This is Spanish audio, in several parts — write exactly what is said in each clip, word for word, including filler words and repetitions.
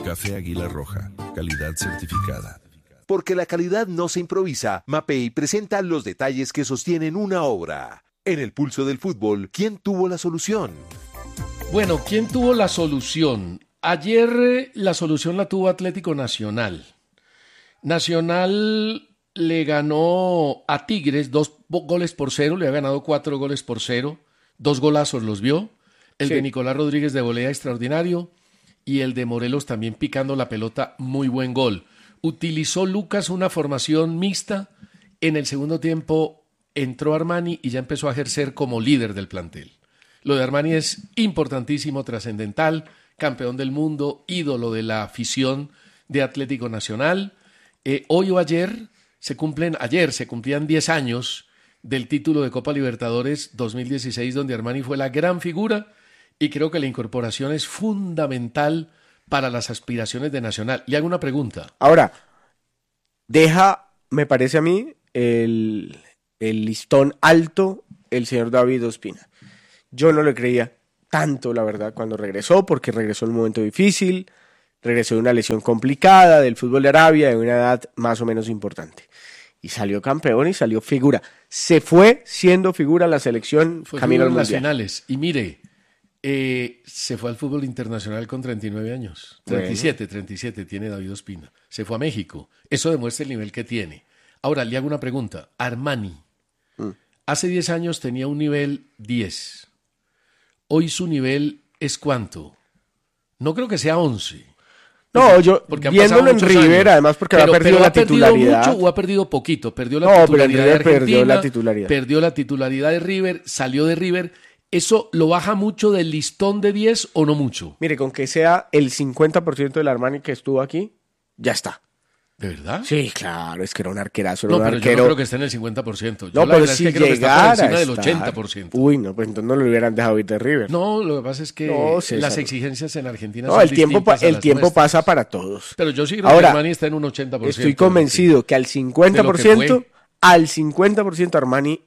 Café Águila Roja, calidad certificada. Porque la calidad no se improvisa, Mapei presenta los detalles que sostienen una obra. En el pulso del fútbol, ¿quién tuvo la solución? Bueno, ¿quién tuvo la solución? Ayer eh, la solución la tuvo Atlético Nacional. Nacional le ganó a Tigres dos goles por cero, le ha ganado cuatro goles por cero, dos golazos los vio, el sí. de Nicolás Rodríguez de volea extraordinario y el de Morelos también picando la pelota, muy buen gol. Utilizó Lucas una formación mixta, en el segundo tiempo entró Armani y ya empezó a ejercer como líder del plantel. Lo de Armani es importantísimo, trascendental, campeón del mundo, ídolo de la afición de Atlético Nacional. Eh, hoy o ayer se cumplen, ayer se cumplían diez años del título de Copa Libertadores dos mil dieciséis, donde Armani fue la gran figura y creo que la incorporación es fundamental para las aspiraciones de Nacional. Le hago una pregunta. Ahora, deja, me parece a mí, el, el listón alto el señor David Ospina. Yo no le creía tanto, la verdad, cuando regresó, porque regresó en un momento difícil, regresó de una lesión complicada del fútbol de Arabia, de una edad más o menos importante. Y salió campeón y salió figura. Se fue siendo figura en la selección fue camino al en las mundial. Finales. Y mire, eh, se fue al fútbol internacional con treinta y nueve años. treinta y siete, bueno. treinta y siete tiene David Ospina. Se fue a México. Eso demuestra el nivel que tiene. Ahora, le hago una pregunta. Armani, mm. hace diez años tenía un nivel diez. Hoy su nivel es ¿cuánto? No creo que sea once. No, yo porque viéndolo en River, años. Además porque pero, ha perdido pero la ha titularidad. Perdido mucho o ha perdido poquito. Perdió la no, titularidad pero en River de Argentina, perdió la titularidad. Perdió la titularidad de River, salió de River. ¿Eso lo baja mucho del listón de diez o no mucho? Mire, con que sea el cincuenta por ciento del Armani que estuvo aquí, ya está. ¿De verdad? Sí, claro, es que era un arquerazo. Era no, un pero arquero... yo no creo que esté en el cincuenta por ciento. Yo no, la pero si si es que creo llegara que está por encima del estar... ochenta por ciento. Uy, no, pues entonces no lo hubieran dejado ir de River. No, lo que pasa es que no, las exigencias en Argentina no, son el tiempo distintas El a tiempo nuestras. pasa para todos. Pero yo sí creo Ahora, que Armani está en un ochenta por ciento. Estoy convencido que al cincuenta por ciento, al cincuenta por ciento Armani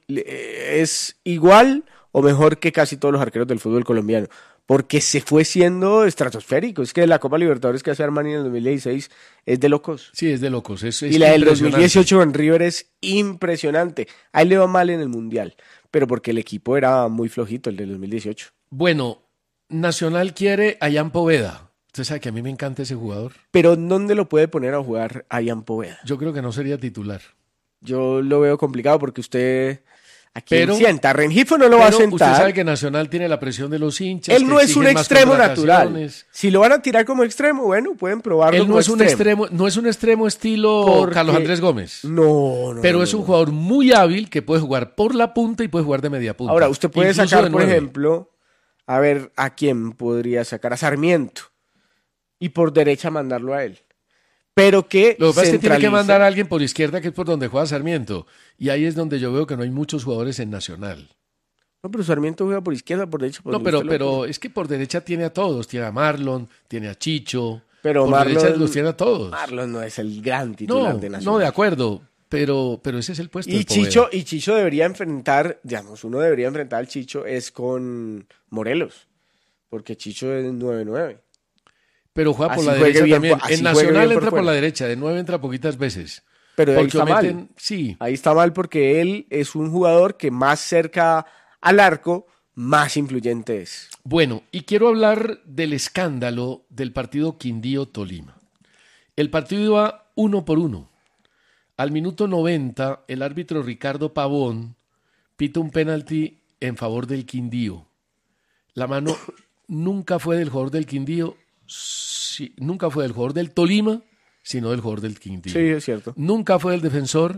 es igual o mejor que casi todos los arqueros del fútbol colombiano. Porque se fue siendo estratosférico. Es que la Copa Libertadores que hace Armani en el dos mil dieciséis es de locos. Sí, es de locos. Es, es y la del dos mil dieciocho en River es impresionante. A él le va mal en el Mundial, pero porque el equipo era muy flojito, el del dos mil dieciocho. Bueno, Nacional quiere a Ian Poveda. Usted sabe que a mí me encanta ese jugador. Pero ¿dónde lo puede poner a jugar a Ian Poveda? Yo creo que no sería titular. Yo lo veo complicado porque usted... ¿A quién pero, sienta? A Rengifo no lo va a sentar. Usted sabe que Nacional tiene la presión de los hinchas. Él no es un extremo natural. Si lo van a tirar como extremo, bueno, pueden probarlo. Él no como es un extremo, no es un extremo estilo Porque... Carlos Andrés Gómez. No, no. Pero no, es un no. jugador muy hábil que puede jugar por la punta y puede jugar de media punta. Ahora, usted puede Incluso sacar, por ejemplo, a ver, ¿a quién podría sacar? A Sarmiento. Y por derecha mandarlo a él. Pero que Lo que pasa es que tiene que centralice. mandar a alguien por izquierda, que es por donde juega Sarmiento. Y ahí es donde yo veo que no hay muchos jugadores en Nacional. No, pero Sarmiento juega por izquierda, por derecha. Por no, pero, pero es que por derecha tiene a todos. Tiene a Marlon, tiene a Chicho. Pero por Marlon, derecha los tiene a todos. Marlon no es el gran titular no, de Nacional. No, de acuerdo. Pero, pero ese es el puesto. Y Chicho, y Chicho debería enfrentar, digamos, uno debería enfrentar al Chicho es con Morelos. Porque Chicho es nueve nueve. Pero juega por así la derecha bien, también. En Nacional por entra por, fuera. la derecha, de nueve entra poquitas veces. Pero ahí está meten, mal. Sí. Ahí está mal porque él es un jugador que más cerca al arco, más influyente es. Bueno, y quiero hablar del escándalo del partido Quindío-Tolima. El partido iba uno por uno. Al minuto noventa, el árbitro Ricardo Pavón pita un penalti en favor del Quindío. La mano nunca fue del jugador del Quindío, sí, nunca fue del jugador del Tolima, sino del jugador del Quindío. Sí, es cierto. Nunca fue del defensor,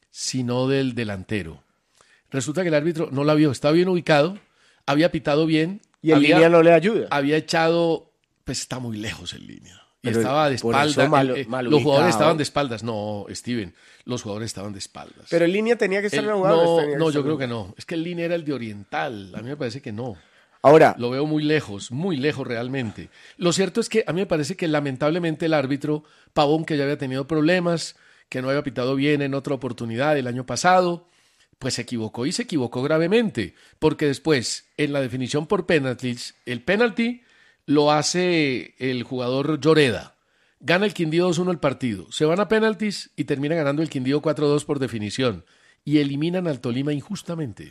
sino del delantero. Resulta que el árbitro no la vio, estaba bien ubicado, había pitado bien. Y en había, línea no le ayuda. Había echado, pues está muy lejos en línea. Y Pero estaba de espaldas. Mal, eh, mal los jugadores estaban de espaldas. No, Steven, los jugadores estaban de espaldas. Pero en línea tenía que estar el, en la jugada. No, no yo creo que no. Es que en línea era el de Oriental. A mí me parece que no. Ahora. Lo veo muy lejos, muy lejos realmente. Lo cierto es que a mí me parece que lamentablemente el árbitro, Pavón, que ya había tenido problemas, que no había pitado bien en otra oportunidad el año pasado, pues se equivocó y se equivocó gravemente. Porque después, en la definición por penaltis, el penalti lo hace el jugador Lloreda. Gana el Quindío dos uno el partido. Se van a penaltis y termina ganando el Quindío cuatro dos por definición. Y eliminan al Tolima injustamente.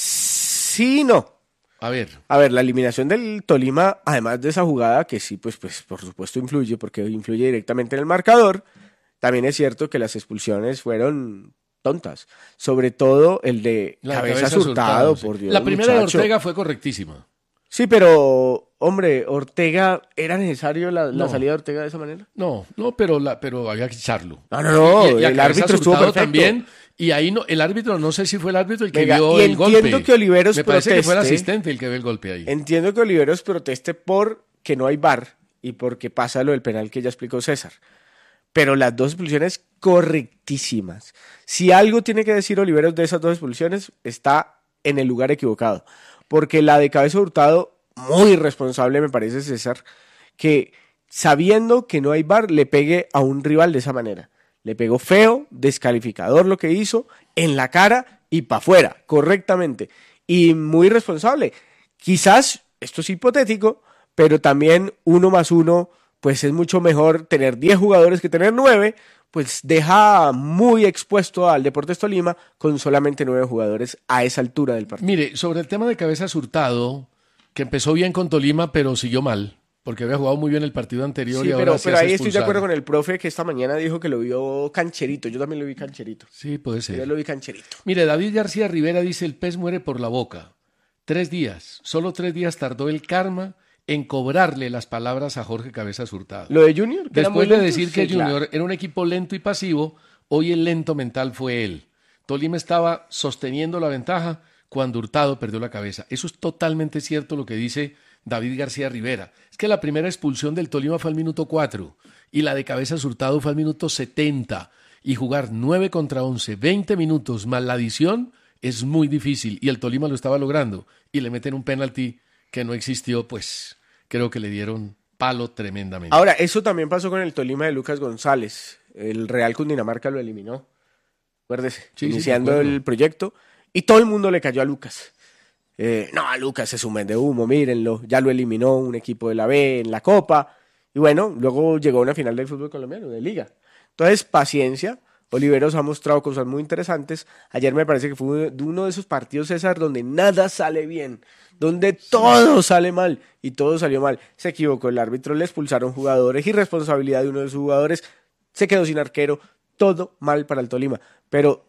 Sí, no. A ver. A ver, la eliminación del Tolima, además de esa jugada, que sí, pues, pues por supuesto influye, porque influye directamente en el marcador, también es cierto que las expulsiones fueron tontas. Sobre todo el de La Cabeza, Cabeza Hurtado, Hurtado, sí. por Dios. La primera muchacho. de Ortega fue correctísima. Sí, pero, hombre, Ortega, ¿era necesario la, la No. salida de Ortega de esa manera? No, no, pero, la, pero había que echarlo. No, no, no, Y- y a el Cabeza árbitro estuvo Hurtado perfecto. también. Y ahí no, el árbitro, no sé si fue el árbitro el que Venga, vio y el golpe. entiendo que Oliveros Me parece que fue el proteste. asistente el que ve el golpe ahí. Entiendo que Oliveros proteste porque no hay V A R y porque pasa lo del penal que ya explicó César. Pero las dos expulsiones correctísimas. Si algo tiene que decir Oliveros de esas dos expulsiones, está en el lugar equivocado. Porque la de Cabeza Hurtado, muy irresponsable me parece, César, que sabiendo que no hay V A R, le pegue a un rival de esa manera. Le pegó feo, descalificador lo que hizo, en la cara y para afuera, correctamente. Y muy irresponsable. Quizás, esto es hipotético, pero también uno más uno, pues es mucho mejor tener diez jugadores que tener nueve, pues deja muy expuesto al Deportes Tolima con solamente nueve jugadores a esa altura del partido. Mire, sobre el tema de Cabezas Hurtado, que empezó bien con Tolima, pero siguió mal, porque había jugado muy bien el partido anterior Sí, y ahora pero, se pero hace ahí estoy de expulsar. acuerdo con el profe que esta mañana dijo que lo vio cancherito. Yo también lo vi cancherito. Sí, puede Yo ser. lo vi cancherito. Mire, David García Rivera dice, el pez muere por la boca. Tres días, solo tres días tardó el karma en cobrarle las palabras a Jorge Cabezas Hurtado. Lo de Junior, que era muy Después de lento, decir que sí, claro. Junior era un equipo lento y pasivo, hoy el lento mental fue él. Tolima estaba sosteniendo la ventaja cuando Hurtado perdió la cabeza. Eso es totalmente cierto lo que dice David García Rivera. Es que la primera expulsión del Tolima fue al minuto cuatro y la de Cabezas Hurtado fue al minuto setenta. Y jugar nueve contra once, veinte minutos más la adición es muy difícil y el Tolima lo estaba logrando y le meten un penalti que no existió, pues creo que le dieron palo tremendamente. Ahora, eso también pasó con el Tolima de Lucas González. El Real Cundinamarca lo eliminó. Acuérdese, Sí, sí, iniciando me acuerdo. el proyecto. Y todo el mundo le cayó a Lucas. Eh, no, Lucas es un vende humo, mírenlo. Ya lo eliminó un equipo de la B en la Copa. Y bueno, luego llegó a una final del fútbol colombiano, de Liga. Entonces, paciencia. Oliveros ha mostrado cosas muy interesantes. Ayer me parece que fue uno de esos partidos, César, donde nada sale bien, donde todo sale mal y todo salió mal. Se equivocó el árbitro, le expulsaron jugadores, irresponsabilidad de uno de sus jugadores, se quedó sin arquero, todo mal para el Tolima. Pero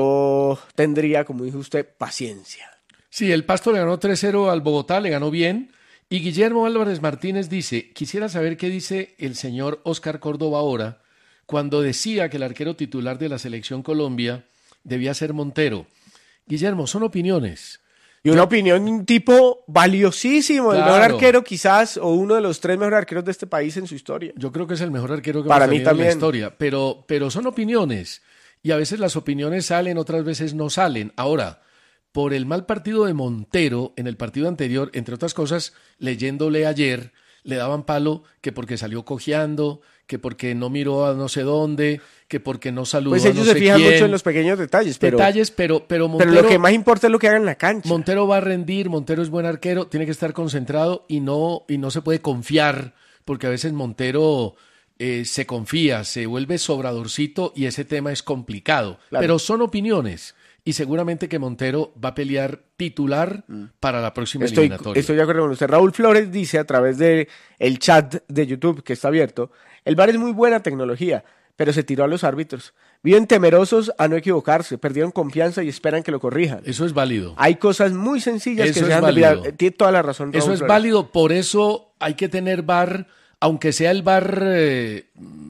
yo tendría, como dijo usted, paciencia. Sí, el Pasto le ganó tres cero al Bogotá, le ganó bien. Y Guillermo Álvarez Martínez dice, quisiera saber qué dice el señor Óscar Córdoba ahora cuando decía que el arquero titular de la Selección Colombia debía ser Montero. Guillermo, son opiniones. Y una opinión de un tipo valiosísimo, el Claro. mejor arquero quizás, o uno de los tres mejores arqueros de este país en su historia. Yo creo que es el mejor arquero que Para hemos mí tenido en la también. historia, pero, pero son opiniones. Y a veces las opiniones salen, otras veces no salen. Ahora, por el mal partido de Montero en el partido anterior, entre otras cosas, leyéndole ayer, le daban palo que porque salió cojeando, que porque no miró a no sé dónde, que porque no saludó Pues a ellos no se sé fijan quién. mucho en los pequeños detalles, pero, Detalles, pero, pero pero Montero, lo que más importa es lo que hagan en la cancha. Montero va a rendir, Montero es buen arquero, tiene que estar concentrado y no, y no se puede confiar, porque a veces Montero eh, se confía, se vuelve sobradorcito y ese tema es complicado. Claro. Pero son opiniones y seguramente que Montero va a pelear titular para la próxima Estoy, eliminatoria. estoy de acuerdo con usted. Raúl Flores dice a través de el chat de YouTube que está abierto, el V A R es muy buena tecnología, pero se tiró a los árbitros. Viven temerosos a no equivocarse, perdieron confianza y esperan que lo corrijan. Eso es válido. Hay cosas muy sencillas Eso que es se han de válido. olvidar. Tiene toda la razón. Eso Raúl es Flores. válido, por eso hay que tener V A R, aunque sea el V A R eh,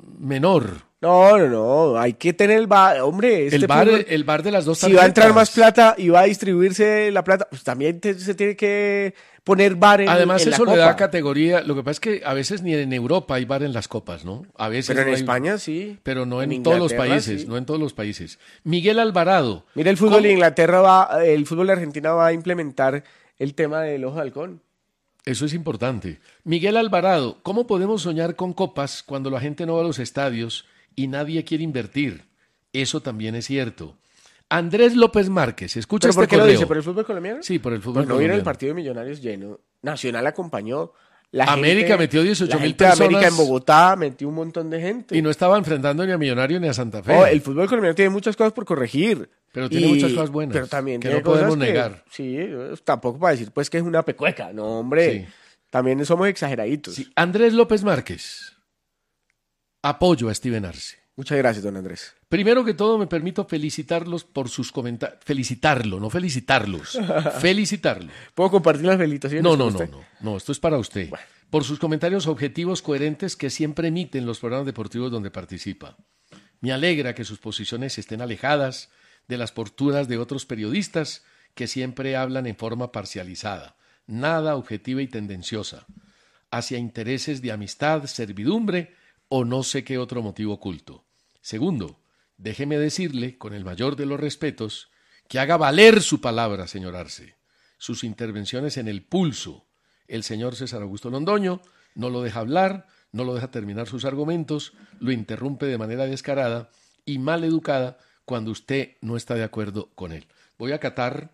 menor. No, no, no. Hay que tener el V A R. Hombre, este el, V A R, fútbol- el V A R de las dos si va a entrar tarjetas. más plata y va a distribuirse la plata, pues también te- se tiene que poner V A R en, Además, en eso la le da copa. categoría. Lo que pasa es que a veces ni en Europa hay V A R en las copas, ¿no? A veces Pero en no hay- España sí. pero no en, En todos los Inglaterra, países, sí. no en todos los países. Miguel Alvarado. Mira, el fútbol ¿Cómo? de Inglaterra va, el fútbol de Argentina va a implementar el tema del ojo de halcón. Eso es importante. Miguel Alvarado, ¿cómo podemos soñar con copas cuando la gente no va a los estadios y nadie quiere invertir? Eso también es cierto. Andrés López Márquez, escucha ¿Pero este por qué lo correo. dice? ¿Por el fútbol colombiano? Sí, por el fútbol Pues no vieron el colombiano. partido de Millonarios lleno. Nacional acompañó. La América gente, metió dieciocho mil personas. América en personas. Bogotá metió un montón de gente. Y no estaba enfrentando ni a Millonarios ni a Santa Fe. No, el fútbol colombiano tiene muchas cosas por corregir. Pero tiene Y- muchas cosas buenas Pero también que tiene no podemos cosas que- negar. Sí, tampoco para decir pues que es una pecueca. No, hombre. Sí. También somos exageraditos. Sí, Andrés López Márquez. Apoyo a Steven Arce. Muchas gracias, don Andrés. Primero que todo, me permito felicitarlos por sus comentarios. Felicitarlo, no felicitarlos. Felicitarlo. ¿Puedo compartir las felicitaciones No, con no, no, usted? no, no, esto es para usted. Por sus comentarios objetivos, coherentes, que siempre emiten los programas deportivos donde participa. Me alegra que sus posiciones estén alejadas de las posturas de otros periodistas que siempre hablan en forma parcializada, nada objetiva y tendenciosa, hacia intereses de amistad, servidumbre o no sé qué otro motivo oculto. Segundo, déjeme decirle, con el mayor de los respetos, que haga valer su palabra, señor Arce. Sus intervenciones en el pulso. El señor César Augusto Londoño no lo deja hablar, no lo deja terminar sus argumentos, lo interrumpe de manera descarada y mal educada cuando usted no está de acuerdo con él. Voy a acatar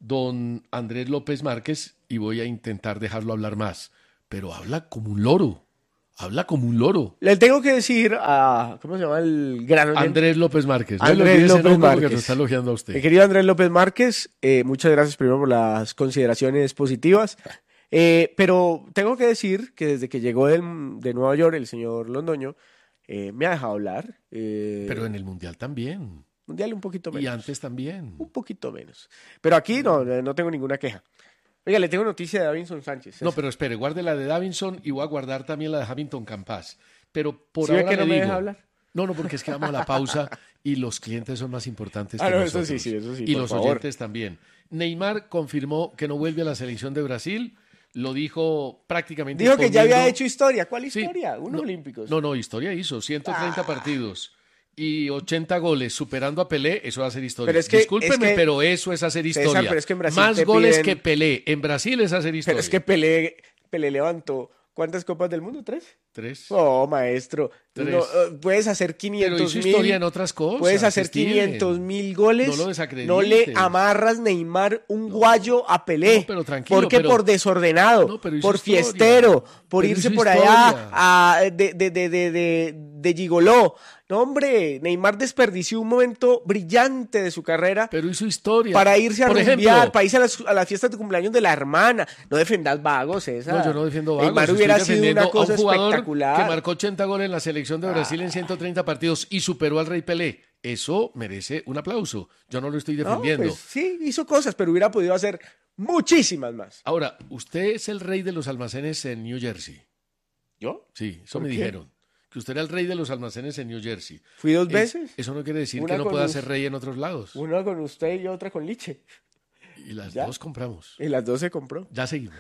don Andrés López Márquez y voy a intentar dejarlo hablar más, pero habla como un loro, habla como un loro. Le tengo que decir a... ¿Cómo se llama el gran oyente? Andrés López Márquez. No le Andrés olvide ese López nombre porque Márquez. lo está elogiando a usted. Mi querido Andrés López Márquez, eh, muchas gracias primero por las consideraciones positivas. Eh, pero tengo que decir que desde que llegó del- de Nueva York el señor Londoño, eh, me ha dejado hablar. eh, Pero en el Mundial también. Mundial un poquito menos. Y antes también. Un poquito menos. Pero aquí no, no tengo ninguna queja. Oiga, le tengo noticia de Davinson Sánchez. No, pero espere, guarde la de Davinson y voy a guardar también la de Hamilton Campas. Pero por ¿Sí ve ahora que no le me digo- deja hablar? No, no, porque es que vamos a la pausa y los clientes son más importantes Ah, que no, eso nosotros. sí, sí, eso sí, Y por los favor. oyentes también. Neymar confirmó que no vuelve a la selección de Brasil. Lo dijo prácticamente. Dijo que ya había escondiendo- hecho historia. ¿Cuál Sí. historia? Unos No, olímpicos. No, no, historia hizo. ciento treinta Ah. partidos y ochenta goles superando a Pelé. Eso va a ser historia. Pero es que- Discúlpeme, es que- pero eso es hacer César, historia. pero es que en Brasil Más te goles piden- que Pelé. En Brasil es hacer historia. Pero es que Pelé, Pelé levantó. ¿Cuántas copas del mundo? ¿Tres? Tres. Oh, maestro. Tres. No, eh, puedes hacer Pero quinientos hizo mil. historia en otras cosas. Puedes hacer Steven. quinientos mil goles. No lo desacredites. No le amarras Neymar un guayo a Pelé. No, pero tranquilo, porque pero- por desordenado, No, pero hizo por historia. fiestero, por Pero irse hizo por historia. allá a, de, de, de, de, de, de gigoló. No, hombre, Neymar desperdició un momento brillante de su carrera Pero hizo historia. para irse a Por rumbear, ejemplo, para irse a las, a las fiestas de cumpleaños de la hermana. No defendas vagos, esa. No, yo no defiendo vagos. Neymar Estoy hubiera sido defendiendo una cosa a un jugador espectacular. que marcó ochenta goles en la selección de Brasil en ciento treinta partidos y superó al Rey Pelé. Eso merece un aplauso. Yo no lo estoy No, defendiendo. pues sí, hizo cosas, pero hubiera podido hacer muchísimas más. Ahora, usted es el rey de los almacenes en New Jersey. ¿Yo? Sí, eso ¿Por me qué? dijeron. Que usted era el rey de los almacenes en New Jersey. Fui dos Es- veces. Eso no quiere decir Una que no con pueda us- ser rey en otros lados. Una con usted y otra con Liche. Y las ¿Ya? dos compramos. Y las dos se compró. Ya seguimos.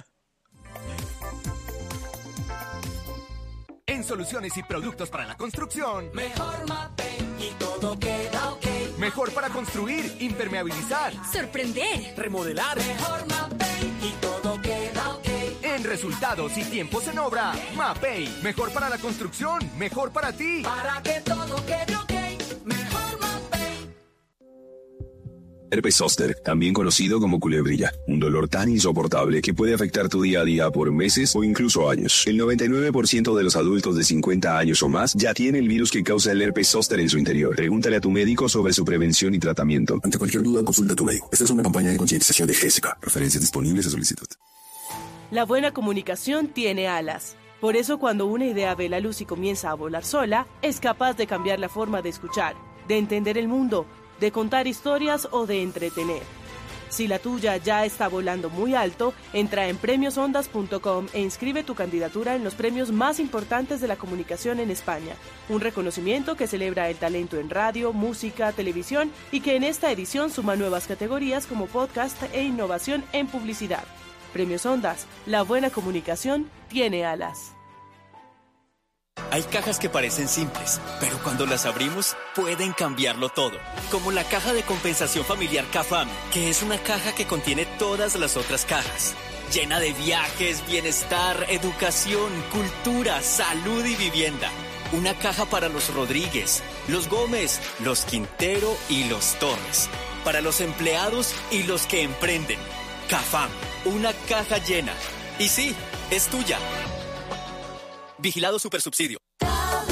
En soluciones y productos para la construcción, Mejor Mapei y todo queda ok. mejor para construir, impermeabilizar. Sorprender. Remodelar. Mejor Mapei y todo queda ok. En resultados y tiempos en obra, Mapei. Mejor para la construcción, mejor para ti. Para que todo quede ok. Mejor Mapei. Herpes zóster, también conocido como culebrilla, un dolor tan insoportable que puede afectar tu día a día por meses o incluso años. El noventa y nueve por ciento de los adultos de cincuenta años o más ya tiene el virus que causa el herpes zóster en su interior. Pregúntale a tu médico sobre su prevención y tratamiento. Ante cualquier duda, consulta a tu médico. Esta es una campaña de concientización de Gésica. Referencias disponibles a solicitud. La buena comunicación tiene alas. Por eso cuando una idea ve la luz y comienza a volar sola, es capaz de cambiar la forma de escuchar, de entender el mundo, de contar historias o de entretener. Si la tuya ya está volando muy alto, entra en premios ondas punto com e inscribe tu candidatura en los premios más importantes de la comunicación en España. Un reconocimiento que celebra el talento en radio, música, televisión y que en esta edición suma nuevas categorías como podcast e innovación en publicidad. Premios Ondas, la buena comunicación tiene alas. Hay cajas que parecen simples, pero cuando las abrimos pueden cambiarlo todo. Como la caja de compensación familiar CAFAM, que es una caja que contiene todas las otras cajas. Llena de viajes, bienestar, educación, cultura, salud y vivienda. Una caja para los Rodríguez, los Gómez, los Quintero y los Torres. Para los empleados y los que emprenden. CAFAM, una caja llena. Y sí, es tuya. Vigilado Supersubsidio.